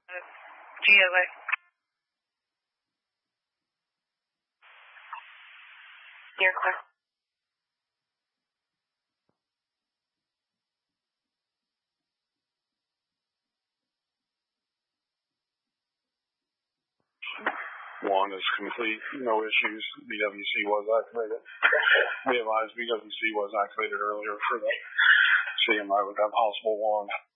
GOA. You're clear. One is complete, no issues. BWC was activated. We advised BWC was activated earlier for the CMI with that possible one.